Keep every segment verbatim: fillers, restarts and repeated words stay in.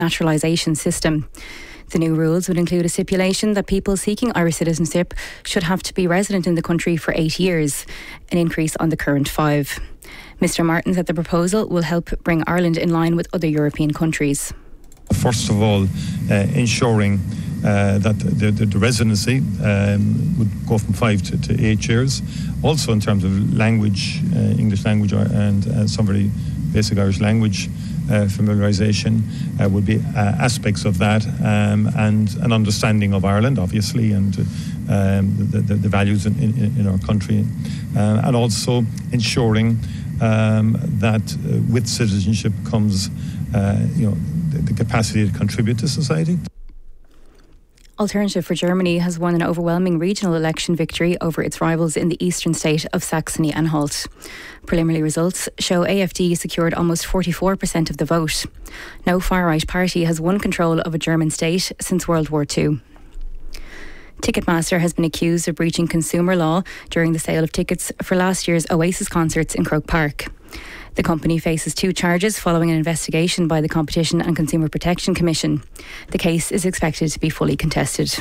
naturalisation system. The new rules would include a stipulation that people seeking Irish citizenship should have to be resident in the country for eight years, an increase on the current five. Mr Martin said the proposal will help bring Ireland in line with other European countries. First of all, uh, ensuring uh, that the, the, the residency um, would go from five to, to eight years. Also in terms of language, uh, English language and uh, some very basic Irish language uh, familiarisation uh, would be uh, aspects of that, um, and an understanding of Ireland, obviously, and um, the, the, the values in, in, in our country, uh, and also ensuring um, that uh, with citizenship comes, uh, you know, the, the capacity to contribute to society. Alternative for Germany has won an overwhelming regional election victory over its rivals in the eastern state of Saxony-Anhalt. Preliminary results show A F D secured almost forty-four percent of the vote. No far-right party has won control of a German state since World War Two. Ticketmaster has been accused of breaching consumer law during the sale of tickets for last year's Oasis concerts in Croke Park. The company faces two charges following an investigation by the Competition and Consumer Protection Commission. The case is expected to be fully contested.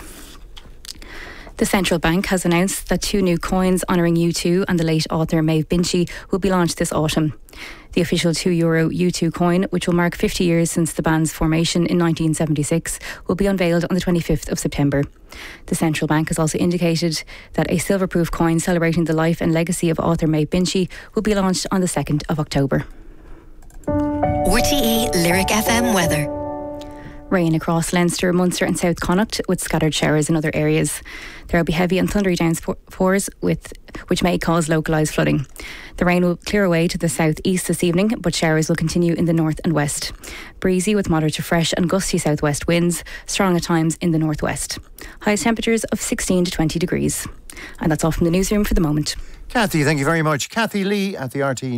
The Central Bank has announced that two new coins honouring U two and the late author Maeve Binchy will be launched this autumn. The official two euro U two coin, which will mark fifty years since the band's formation in nineteen seventy-six, will be unveiled on the twenty-fifth of September. The Central Bank has also indicated that a silver-proof coin celebrating the life and legacy of author Maeve Binchy will be launched on the second of October. R T E Lyric F M weather. Rain across Leinster, Munster and South Connacht with scattered showers in other areas. There will be heavy and thundery downpours with, which may cause localised flooding. The rain will clear away to the south-east this evening, but showers will continue in the north and west. Breezy with moderate to fresh and gusty southwest winds, strong at times in the northwest. Highest temperatures of sixteen to twenty degrees. And that's all from the newsroom for the moment. Kathy, thank you very much. Kathy Lee at the R T E